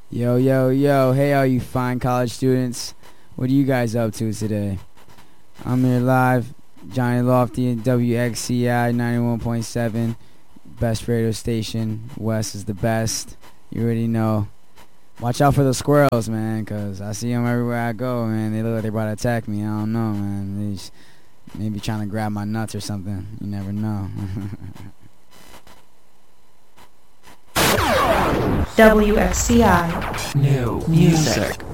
Yo, yo, yo. Hey, all you fine college students. What are you guys up to today? I'm here live, Johnny Lofty and WXCI 91.7. Best radio station. West is the best. You already know. Watch out for the squirrels, man, because I see them everywhere I go, man. They look like they're about to attack me. I don't know, man. They just maybe trying to grab my nuts or something. You never know. WXCI. New music.